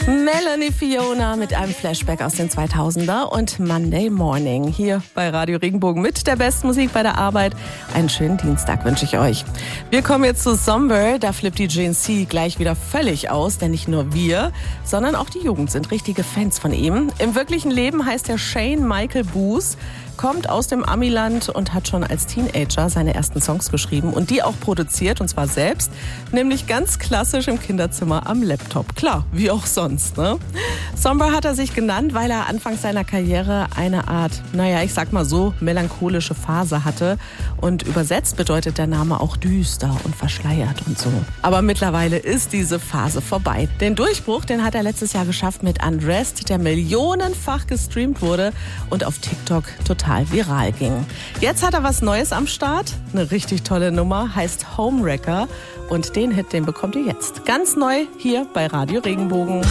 Melanie Fiona mit einem Flashback aus den 2000er und Monday Morning hier bei Radio Regenbogen mit der besten Musik bei der Arbeit. Einen schönen Dienstag wünsche ich euch. Wir kommen jetzt zu Somber, da flippt die GNC gleich wieder völlig aus, denn nicht nur wir, sondern auch die Jugend sind richtige Fans von ihm. Im wirklichen Leben heißt er Shane Michael Boos, kommt aus dem Amiland und hat schon als Teenager seine ersten Songs geschrieben und die auch produziert, und zwar selbst, nämlich ganz klassisch im Kinderzimmer am Laptop. Klar, wie auch sonst, ne? Somber hat er sich genannt, weil er anfangs seiner Karriere eine Art, ich sag mal so, melancholische Phase hatte. Und übersetzt bedeutet der Name auch düster und verschleiert und so. Aber mittlerweile ist diese Phase vorbei. Den Durchbruch, den hat er letztes Jahr geschafft mit Undressed, der millionenfach gestreamt wurde und auf TikTok total viral ging. Jetzt hat er was Neues am Start, eine richtig tolle Nummer, heißt Homewrecker, und den Hit, den bekommt ihr jetzt ganz neu hier bei Radio Regenbogen.